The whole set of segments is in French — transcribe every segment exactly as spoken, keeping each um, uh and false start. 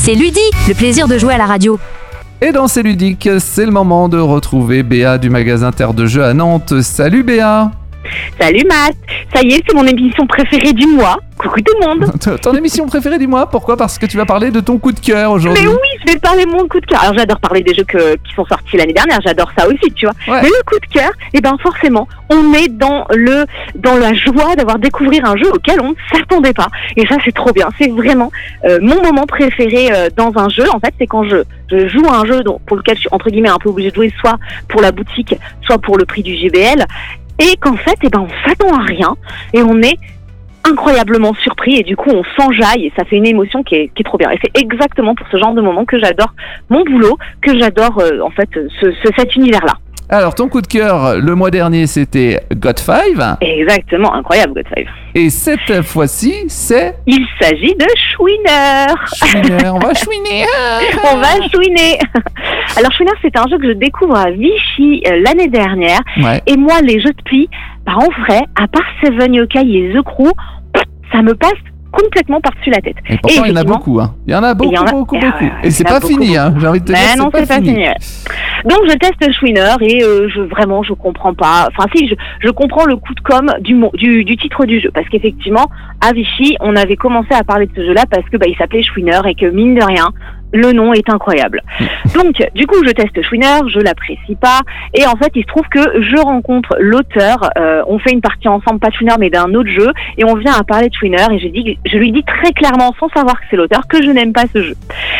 C'est Ludi, le plaisir de jouer à la radio. Et dans C'est ludique, c'est le moment de retrouver Béa du magasin Terre de Jeux à Nantes. Salut Béa. Salut Matt, ça y est, c'est mon émission préférée du mois. Coucou tout le monde. Ton émission préférée du mois, pourquoi ? Parce que tu vas parler de ton coup de cœur aujourd'hui. Mais oui, je vais parler de mon coup de cœur. Alors j'adore parler des jeux que, qui sont sortis l'année dernière, j'adore ça aussi, tu vois. Ouais. Mais le coup de cœur, eh ben forcément, on est dans le dans la joie d'avoir découvert un jeu auquel on ne s'attendait pas. Et ça, c'est trop bien. C'est vraiment euh, mon moment préféré euh, dans un jeu. En fait, c'est quand je, je joue à un jeu dont, pour lequel je suis entre guillemets un peu obligée de jouer, soit pour la boutique, soit pour le prix du G B L. Et qu'en fait, eh ben, on s'attend à rien et on est incroyablement surpris et du coup on s'enjaille et ça fait une émotion qui est, qui est trop bien. Et c'est exactement pour ce genre de moment que j'adore mon boulot, que j'adore euh, en fait ce, ce, cet univers-là. Alors ton coup de cœur le mois dernier c'était God five. Exactement, incroyable God five. Et cette fois-ci c'est... Il s'agit de Chouineur. Chouineur, on va chouiner. On va chouiner. Alors Chouineur, c'est un jeu que je découvre à Vichy euh, l'année dernière. Ouais. Et moi les jeux de pli, bah en vrai, à part Seven Yokai et The Crew, ça me passe complètement par-dessus la tête. Et pourtant, il y en a beaucoup. Hein. Il y en a beaucoup, y en a... beaucoup, beaucoup. Euh, et c'est pas beaucoup, fini, beaucoup. Hein. J'ai envie de te dire, ben c'est non, pas c'est fini. pas fini. Ouais. Donc, je teste Chouineur et euh, je, vraiment, je comprends pas. Enfin, si, je, je comprends le coup de com' du, du, du titre du jeu. Parce qu'effectivement, à Vichy, on avait commencé à parler de ce jeu-là parce que bah, il s'appelait Chouineur et que, mine de rien, le nom est incroyable. Donc, du coup, je teste Chouineur, je l'apprécie pas. Et en fait, il se trouve que je rencontre l'auteur. Euh, on fait une partie ensemble, pas de Chouineur, mais d'un autre jeu. Et on vient à parler de Chouineur. Et je, dis, je lui dis très clairement, sans savoir que c'est l'auteur, que je n'aime pas ce jeu.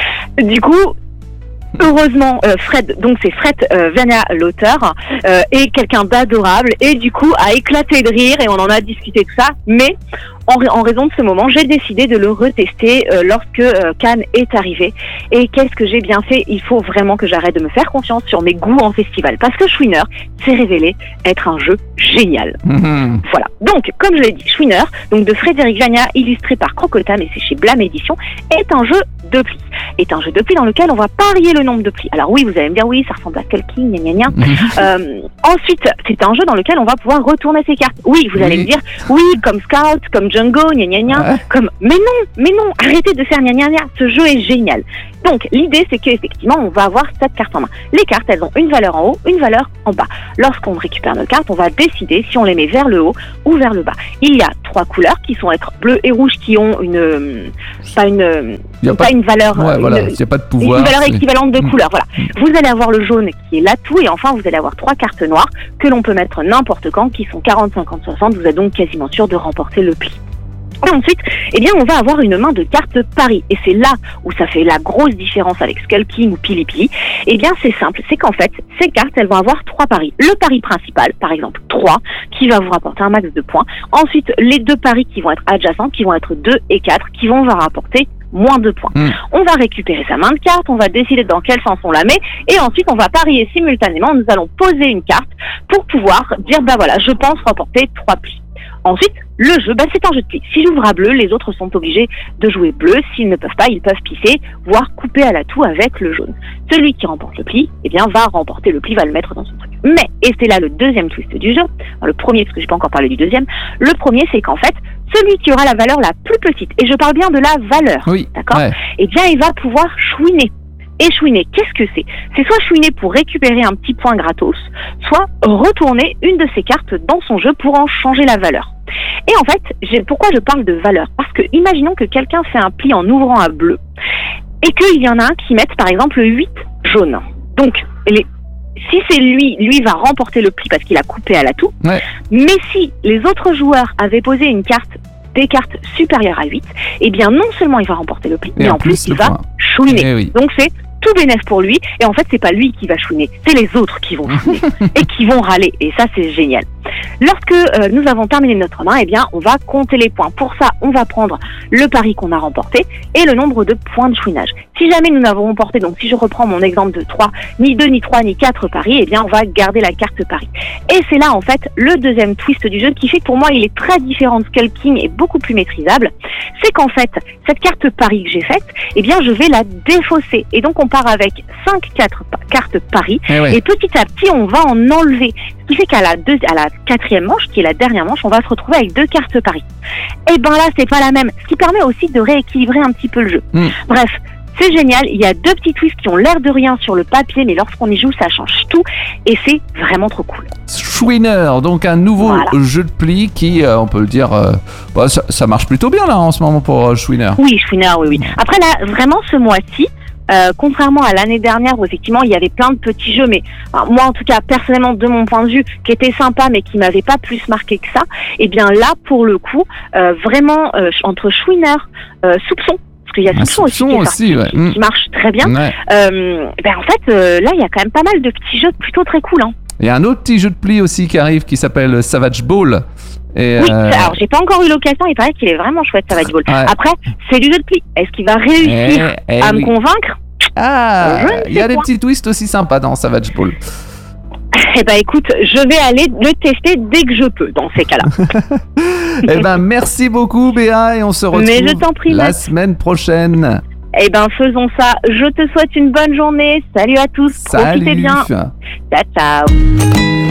Du coup... Heureusement, euh, Fred, donc c'est Fred euh, Vania, l'auteur, euh, est quelqu'un d'adorable et du coup a éclaté de rire et on en a discuté de ça. Mais en, en raison de ce moment, j'ai décidé de le retester euh, lorsque euh, Cannes est arrivé. Et qu'est-ce que j'ai bien fait ? Il faut vraiment que j'arrête de me faire confiance sur mes goûts en festival parce que Chouineur s'est révélé être un jeu génial. Mmh. Voilà. Donc, comme je l'ai dit, Chouineur, donc de Frédéric Vania, illustré par Crocotam et c'est chez Blam Édition, est un jeu de plis. Est un jeu de plis dans lequel on va parier le nombre de plis. Alors oui, vous allez me dire, oui, ça ressemble à Skull-King, gna gna gna. Mmh. Euh, ensuite, c'est un jeu dans lequel on va pouvoir retourner ses cartes. Oui, vous oui. allez me dire, oui, comme Scout, comme Django, gna gna gna, ouais. comme... Mais non, mais non, arrêtez de faire gna gna gna, ce jeu est génial. Donc, l'idée, c'est qu'effectivement, on va avoir sept cartes en main. Les cartes, elles ont une valeur en haut, une valeur en bas. Lorsqu'on récupère nos cartes, on va décider si on les met vers le haut ou vers le bas. Il y a trois couleurs qui sont être bleu et rouge qui ont une... Pas une... Pas, pas une valeur... Ouais, une, voilà, il n'y a pas de pouvoir. Une valeur équivalente de couleur, voilà. Vous allez avoir le jaune qui est l'atout et enfin, vous allez avoir trois cartes noires que l'on peut mettre n'importe quand, qui sont quarante, cinquante, soixante. Vous êtes donc quasiment sûr de remporter le pli. Et ensuite, eh bien, on va avoir une main de cartes pari. Et c'est là où ça fait la grosse différence avec Skull-King ou Pili Pili. Eh bien, c'est simple. C'est qu'en fait, ces cartes, elles vont avoir trois paris. Le pari principal, par exemple, trois, qui va vous rapporter un max de points. Ensuite, les deux paris qui vont être adjacents, qui vont être deux et quatre, qui vont vous rapporter moins de points. Mmh. On va récupérer sa main de carte, on va décider dans quel sens on la met, et ensuite, on va parier simultanément. Nous allons poser une carte pour pouvoir dire, bah voilà, je pense remporter trois plis. Ensuite, le jeu, bah c'est un jeu de plis. Si j'ouvre à bleu, les autres sont obligés de jouer bleu. S'ils ne peuvent pas, ils peuvent pisser, voire couper à l'atout avec le jaune. Celui qui remporte le pli, eh bien, va remporter le pli, va le mettre dans son truc. Mais, et c'est là le deuxième twist du jeu, enfin, le premier, parce que j'ai pas encore parlé du deuxième, le premier, c'est qu'en fait, celui qui aura la valeur la plus petite, et je parle bien de la valeur, oui, d'accord, ouais. eh bien, il va pouvoir chouiner. Et chouiner, qu'est-ce que c'est ? C'est soit chouiner pour récupérer un petit point gratos, soit retourner une de ses cartes dans son jeu pour en changer la valeur. Et en fait, j'ai, pourquoi je parle de valeur ? Parce que imaginons que quelqu'un fait un pli en ouvrant à bleu et qu'il y en a un qui mette par exemple huit jaunes. Donc, les, si c'est lui, lui va remporter le pli parce qu'il a coupé à l'atout. Ouais. Mais si les autres joueurs avaient posé une carte, des cartes supérieures à huit, eh bien non seulement il va remporter le pli, et mais en, en plus, plus il va point. chouiner. Eh oui. Donc c'est tout bénef pour lui, et en fait c'est pas lui qui va chouiner, c'est les autres qui vont chouiner et qui vont râler, et ça c'est génial. Lorsque euh, nous avons terminé notre main, eh bien on va compter les points. Pour ça, on va prendre le pari qu'on a remporté et le nombre de points de chouinage. Si jamais nous n'avons remporté, donc si je reprends mon exemple de trois, ni deux, ni trois, ni quatre paris, eh bien on va garder la carte pari. Et c'est là en fait le deuxième twist du jeu qui fait que pour moi il est très différent de Skull-King et beaucoup plus maîtrisable. C'est qu'en fait, cette carte pari que j'ai faite, eh bien je vais la défausser. Et donc on part avec cinq, quatre cartes pari, eh ouais. et petit à petit on va en enlever. Ce qui fait qu'à la, deux, à la quatrième manche, qui est la dernière manche, on va se retrouver avec deux cartes pari. Et ben là, c'est pas la même. Ce qui permet aussi de rééquilibrer un petit peu le jeu. Mmh. Bref, C'est génial. Il y a deux petits twists qui ont l'air de rien sur le papier, mais lorsqu'on y joue, ça change tout. Et c'est vraiment trop cool. Schwinner, donc un nouveau Voilà. jeu de pli qui, euh, on peut le dire, euh, bah, ça, ça marche plutôt bien là en ce moment pour euh, Schwinner. Oui, Schwinner, oui, oui. Après, là, vraiment, ce mois-ci, euh, contrairement à l'année dernière où effectivement il y avait plein de petits jeux, mais enfin, moi en tout cas personnellement de mon point de vue qui était sympa mais qui m'avait pas plus marqué que ça, et bien là pour le coup euh, vraiment euh, entre Schwinner, euh, Soupçon, parce qu'il y a Un Soupçon, Soupçon aussi, qui, est aussi, sorti, ouais. qui, Mm. qui marche très bien. Ouais. Euh, ben en fait euh, là il y a quand même pas mal de petits jeux plutôt très cool. Hein. Il y a un autre petit jeu de pli aussi qui arrive qui s'appelle Savage Ball. Et, Oui, euh, alors j'ai pas encore eu l'occasion, il paraît qu'il est vraiment chouette Savage Ball. Ouais. Après c'est du jeu de pli, est-ce qu'il va réussir eh, eh à oui. me convaincre? Ah, Je ne il y a sais des pas. petits twists aussi sympas dans Savage Ball. Eh ben écoute, je vais aller le tester dès que je peux dans ces cas-là. Eh ben, merci beaucoup Béa et on se retrouve Mais je t'en prie, la Max. semaine prochaine. Eh ben faisons ça. Je te souhaite une bonne journée. Salut à tous. Profitez Salut. bien. Ciao ciao.